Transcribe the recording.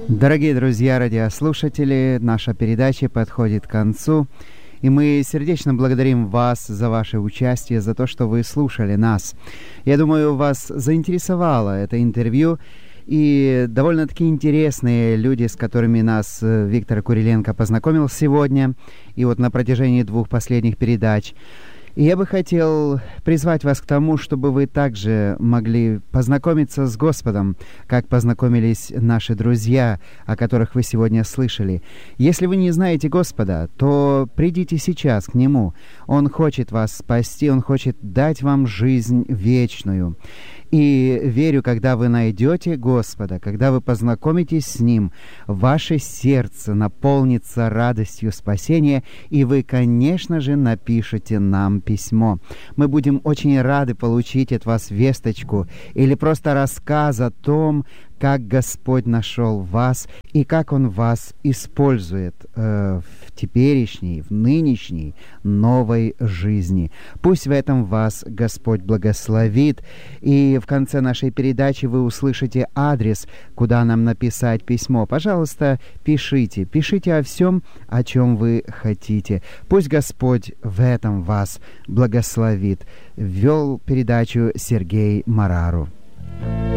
Дорогие друзья, радиослушатели, наша передача подходит к концу, и мы сердечно благодарим вас за ваше участие, за то, что вы слушали нас. Я думаю, вас заинтересовало это интервью, и довольно-таки интересные люди, с которыми нас Виктор Куриленко познакомил сегодня, и вот на протяжении 2 последних передач. И я бы хотел призвать вас к тому, чтобы вы также могли познакомиться с Господом, как познакомились наши друзья, о которых вы сегодня слышали. Если вы не знаете Господа, то придите сейчас к Нему. Он хочет вас спасти, Он хочет дать вам жизнь вечную. И верю, когда вы найдете Господа, когда вы познакомитесь с Ним, ваше сердце наполнится радостью спасения, и вы, конечно же, напишите нам письмо. Мы будем очень рады получить от вас весточку или просто рассказ о том, как Господь нашел вас и как Он вас использует в теперешней, в нынешней новой жизни. Пусть в этом вас Господь благословит. И в конце нашей передачи вы услышите адрес, куда нам написать письмо. Пожалуйста, пишите. Пишите о всем, о чем вы хотите. Пусть Господь в этом вас благословит. Вел передачу Сергей Марару.